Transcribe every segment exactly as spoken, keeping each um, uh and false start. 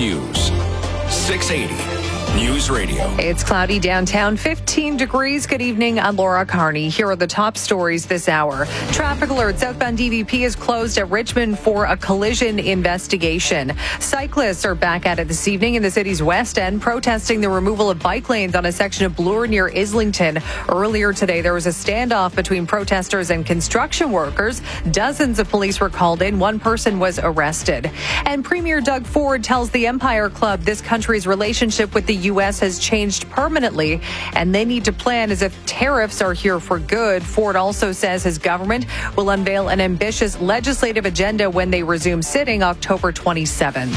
News. six eighty News Radio. It's cloudy downtown, fifteen degrees. Good evening. I'm Laura Carney. Here are the top stories this hour. Traffic alert. Southbound D V P is closed at Richmond for a collision investigation. Cyclists are back at it this evening in the city's west end, protesting the removal of bike lanes on a section of Bloor near Islington. Earlier today, there was a standoff between protesters and construction workers. Dozens of police were called in. One person was arrested. And Premier Doug Ford tells the Empire Club this country's relationship with the U S has changed permanently, and they need to plan as if tariffs are here for good. Ford also says his government will unveil an ambitious legislative agenda when they resume sitting October twenty-seventh.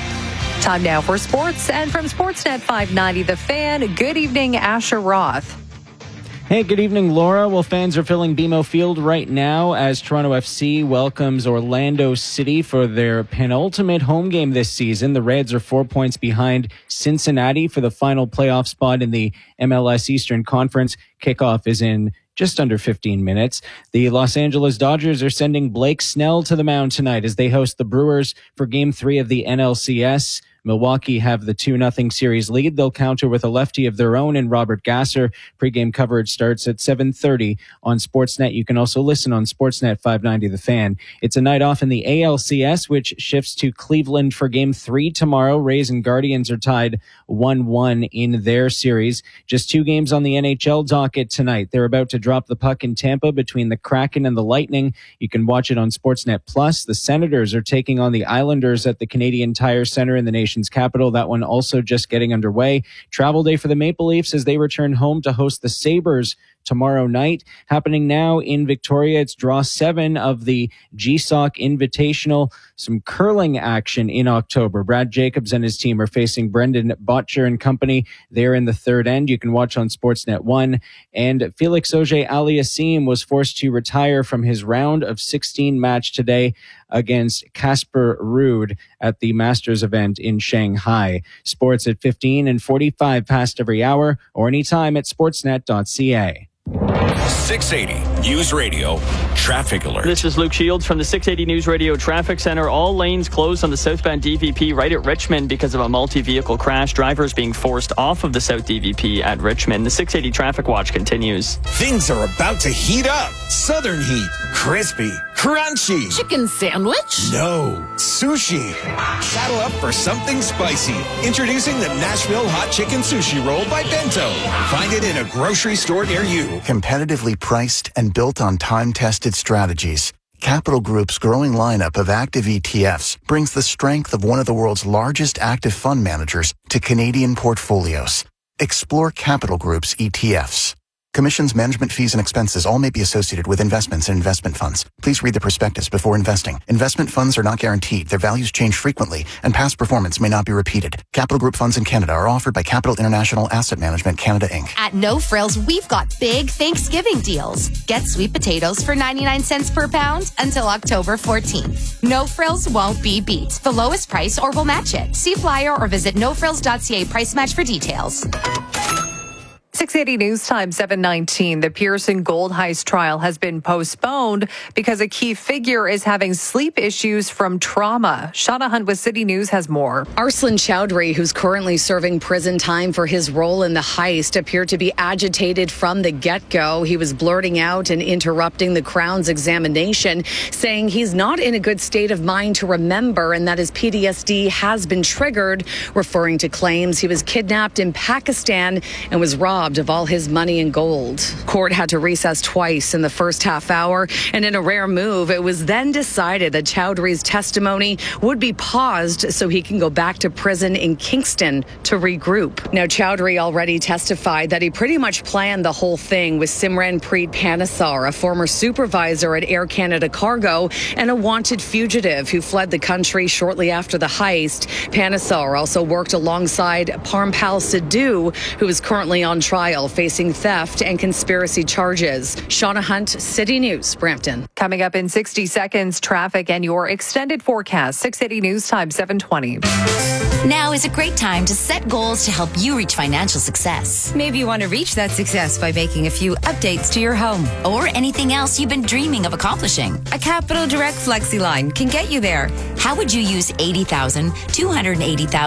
Time now for sports, and from Sportsnet five ninety, The Fan, good evening, Asher Roth. Hey, good evening, Laura. Well, fans are filling B M O Field right now as Toronto F C welcomes Orlando City for their penultimate home game this season. The Reds are four points behind Cincinnati for the final playoff spot in the M L S Eastern Conference. Kickoff is in just under fifteen minutes. The Los Angeles Dodgers are sending Blake Snell to the mound tonight as they host the Brewers for Game three of the N L C S. Milwaukee have the two nothing series lead. They'll counter with a lefty of their own in Robert Gasser. Pre-game coverage starts at seven thirty on Sportsnet. You can also listen on Sportsnet five ninety The Fan. It's a night off in the A L C S, which shifts to Cleveland for Game three tomorrow. Rays and Guardians are tied one one in their series. Just two games on the N H L docket tonight. They're about to drop the puck in Tampa between the Kraken and the Lightning. You can watch it on Sportsnet Plus. The Senators are taking on the Islanders at the Canadian Tire Center in the nation's capital. That one also just getting underway. Travel day for the Maple Leafs as they return home to host the Sabres tomorrow night. Happening now in Victoria, it's draw seven of the G S O C Invitational. Some curling action in October. Brad Jacobs and his team are facing Brendan Botcher and company. They're in the third end. You can watch on Sportsnet one. And Felix Auger-Aliassime was forced to retire from his round of sixteen match today against Casper Ruud at the Masters event in Shanghai. Sports at fifteen and forty-five past every hour or anytime at sportsnet dot c a. six eighty News Radio Traffic Alert. This is Luke Shields from the six eighty News Radio Traffic Center. All lanes closed on the southbound D V P right at Richmond because of a multi-vehicle crash. Drivers being forced off of the South D V P at Richmond. The six eighty Traffic Watch continues. Things are about to heat up. Southern heat. Crispy. Crunchy. Chicken sandwich? No. Sushi. Saddle up for something spicy. Introducing the Nashville Hot Chicken Sushi Roll by Bento. Find it in a grocery store near you. Competitively priced and built on time-tested strategies, Capital Group's growing lineup of active E T Fs brings the strength of one of the world's largest active fund managers to Canadian portfolios. Explore Capital Group's E T Fs. Commissions, management fees, and expenses all may be associated with investments and investment funds. Please read the prospectus before investing. Investment funds are not guaranteed. Their values change frequently, and past performance may not be repeated. Capital Group funds in Canada are offered by Capital International Asset Management Canada, Incorporated. At No Frills, we've got big Thanksgiving deals. Get sweet potatoes for ninety-nine cents per pound until October fourteenth. No Frills won't be beat. The lowest price or we'll match it. See flyer or visit no frills dot c a price match for details. six eighty News Time, seven nineteen. The Pearson Gold Heist trial has been postponed because a key figure is having sleep issues from trauma. Shauna Hunt with City News has more. Arslan Chowdhury, who's currently serving prison time for his role in the heist, appeared to be agitated from the get-go. He was blurting out and interrupting the Crown's examination, saying he's not in a good state of mind to remember and that his P T S D has been triggered, referring to claims he was kidnapped in Pakistan and was robbed of all his money and gold. Court had to recess twice in the first half hour, and in a rare move, it was then decided that Chowdhury's testimony would be paused so he can go back to prison in Kingston to regroup. Now, Chowdhury already testified that he pretty much planned the whole thing with Simran Preet Panesar, a former supervisor at Air Canada Cargo and a wanted fugitive who fled the country shortly after the heist. Panesar also worked alongside Parmpal Sidhu, who is currently on trial facing theft and conspiracy charges. Shauna Hunt, City News, Brampton. Coming up in sixty seconds, traffic and your extended forecast. six eighty News Time, seven twenty. Now is a great time to set goals to help you reach financial success. Maybe you want to reach that success by making a few updates to your home. Or anything else you've been dreaming of accomplishing. A Capital Direct Flexi line can get you there. How would you use eighty thousand, two hundred eighty thousand